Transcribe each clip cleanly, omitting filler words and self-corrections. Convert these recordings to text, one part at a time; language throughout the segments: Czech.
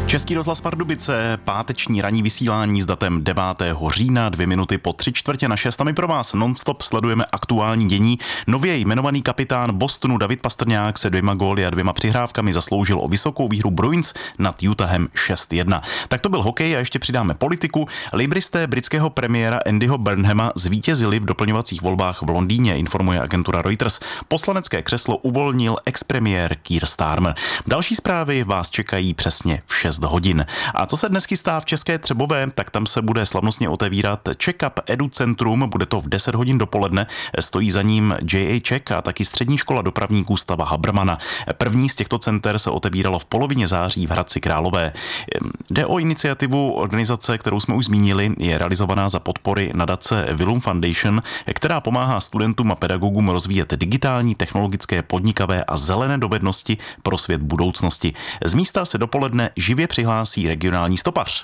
Český rozhlas Pardubice, páteční ranní vysílání s datem 9. října, 2 minuty po 5:45. A my pro vás non-stop sledujeme aktuální dění. Nově jmenovaný kapitán Bostonu David Pastrňák se 2 góly a 2 přihrávkami zasloužil o vysokou výhru Bruins nad Utahem 6-1. Tak to byl hokej a ještě přidáme politiku. Labouristé britského premiéra Andyho Burnhama zvítězili v doplňovacích volbách v Londýně, informuje agentura Reuters. Poslanecké křeslo uvolnil expremiér Keir Starmer. Další zprávy vás čekají přesně v 6 hodin. A co se dnes chystá v České Třebové, tak tam se bude slavnostně otevírat Check-up Edu Centrum, bude to v 10 hodin dopoledne, stojí za ním J.A. Check a taky Střední škola dopravníků Stava Habermana. První z těchto center se otevíralo v polovině září v Hradci Králové. Jde o iniciativu organizace, kterou jsme už zmínili, je realizovaná za podpory nadace Willum Foundation, která pomáhá studentům a pedagogům rozvíjet digitální, technologické, podnikavé a zelené dovednosti pro svět budoucnosti. Z místa se dopoledne živě přihlásí regionální stopař.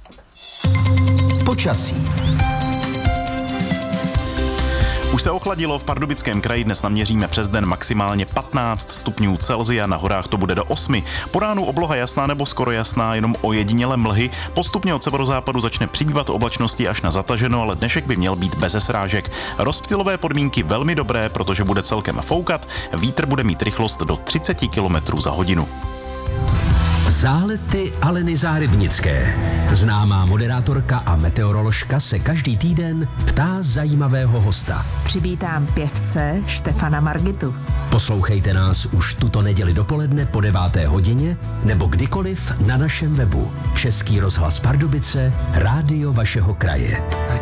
Počasí. Už se ochladilo, v Pardubickém kraji dnes naměříme přes den maximálně 15 stupňů Celsia, na horách to bude do 8. Po ránu obloha jasná nebo skoro jasná, jenom ojediněle mlhy. Postupně od severozápadu začne přibývat oblačnosti až na zataženo, ale dnešek by měl být beze srážek. Rozptylové podmínky velmi dobré, protože bude celkem foukat, vítr bude mít rychlost do 30 km za hodinu. Zálety Aleny Zárybnické. Známá moderátorka a meteoroložka se každý týden ptá zajímavého hosta. Přivítám pěvce Štefana Margitu. Poslouchejte nás už tuto neděli dopoledne po 9. hodině nebo kdykoliv na našem webu. Český rozhlas Pardubice, rádio vašeho kraje.